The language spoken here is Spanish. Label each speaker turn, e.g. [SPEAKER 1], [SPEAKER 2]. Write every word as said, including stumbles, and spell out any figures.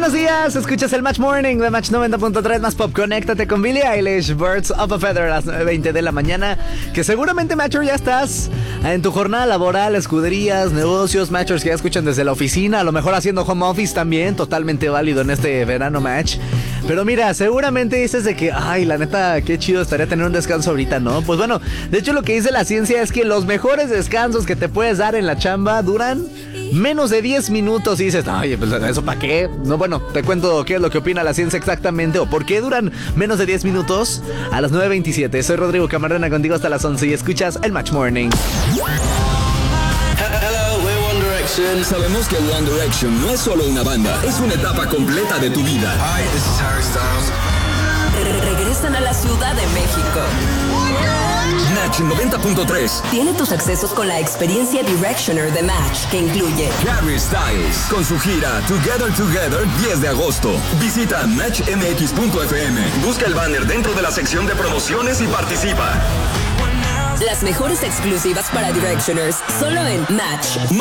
[SPEAKER 1] buenos días, escuchas el Match Morning de Match noventa punto tres más Pop. Conéctate con Billie Eilish, Birds of a Feather a las nueve veinte de la mañana. Que seguramente, Matcher, ya estás en tu jornada laboral, escuderías, negocios, Matchers que ya escuchan desde la oficina, a lo mejor haciendo home office también, totalmente válido en este verano, Match. Pero mira, seguramente dices de que, ay, la neta, qué chido estaría tener un descanso ahorita, ¿no? Pues bueno, de hecho lo que dice la ciencia es que los mejores descansos que te puedes dar en la chamba duran menos de diez minutos. Y dices, oye, pues ¿eso para qué? No, bueno, te cuento qué es lo que opina la ciencia exactamente o por qué duran menos de diez minutos a las nueve veintisiete. Soy Rodrigo Camarena contigo hasta las once y escuchas el Match Morning.
[SPEAKER 2] Sabemos que One Direction no es solo una banda, es una etapa completa de tu vida.
[SPEAKER 3] Hi, this is Harry Styles.
[SPEAKER 4] Re- regresan a la Ciudad de México.
[SPEAKER 2] Match noventa punto tres
[SPEAKER 4] Tiene tus accesos con la experiencia Directioner de Match, que incluye
[SPEAKER 2] Harry Styles con su gira Together Together diez de agosto. Visita match m x punto f m. Busca el banner dentro de la sección de promociones y participa.
[SPEAKER 4] las mejores exclusivas para Directioners, solo en Match.